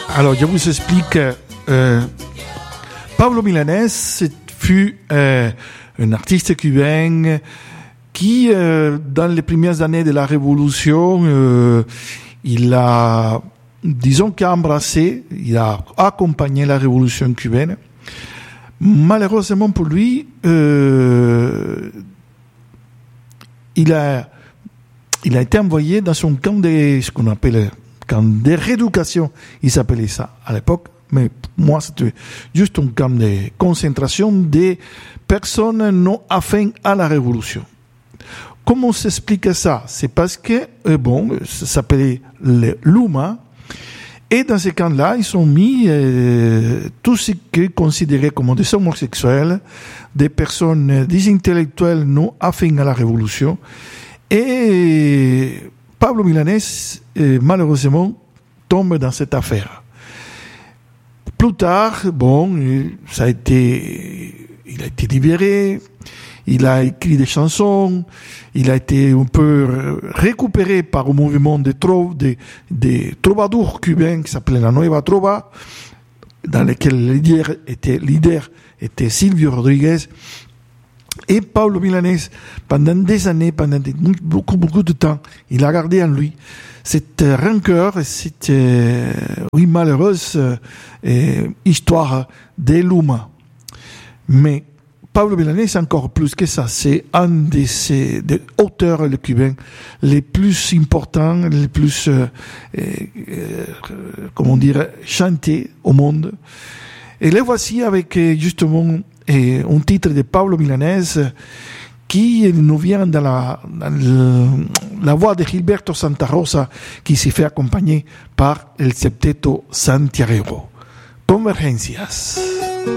Alors, je vous explique. Pablo Milanés fut un artiste cubain qui, dans les premières années de la Révolution, il a, disons qu'embrassé, il a accompagné la Révolution cubaine. Malheureusement pour lui, il a été envoyé dans son camp de, ce qu'on appelle camp de rééducation, il s'appelait ça à l'époque, mais moi c'était juste un camp de concentration des personnes non affines à la révolution. Comment s'explique ça? C'est parce que, ça s'appelait le Luma, et dans ces camps-là, ils ont mis tout ce qu'ils considéraient comme des homosexuels, des personnes, des intellectuels non affines à la révolution. Et Pablo Milanés, malheureusement, tombe dans cette affaire. Plus tard, il a été libéré, il a écrit des chansons, il a été un peu récupéré par un mouvement de troubadours cubains qui s'appelait la Nueva Trova, dans lequel le leader était Silvio Rodriguez. Et Pablo Milanés, pendant des années, beaucoup de temps, il a gardé en lui cette rancœur et cette malheureuse histoire des Luma. Mais Pablo Milanés, encore plus que ça, c'est un des auteurs cubains les plus importants, les plus, chantés au monde. Et les voici avec justement un titre de Pablo Milanés qui nous vient dans la voix de Gilberto Santa Rosa, qui s'est fait accompagner par el Septeto Santiaguero. Convergencias.